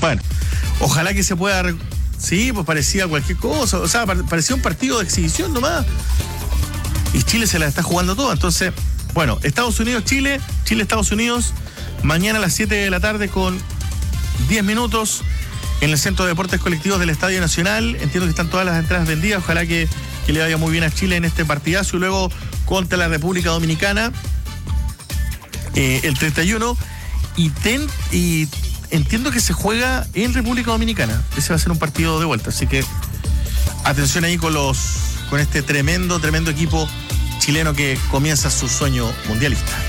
Bueno, ojalá que se pueda... Sí, pues parecía cualquier cosa. O sea, parecía un partido de exhibición nomás. Y Chile se la está jugando toda. Entonces, bueno, Estados Unidos, Chile, Estados Unidos, mañana a las 7 de la tarde con 10 minutos en el Centro de Deportes Colectivos del Estadio Nacional. Entiendo que están todas las entradas vendidas. Ojalá que le vaya muy bien a Chile en este partidazo. Y luego contra la República Dominicana el 31. Y entiendo que se juega en República Dominicana. Ese va a ser un partido de vuelta. Así que atención ahí con este tremendo equipo chileno que comienza su sueño mundialista.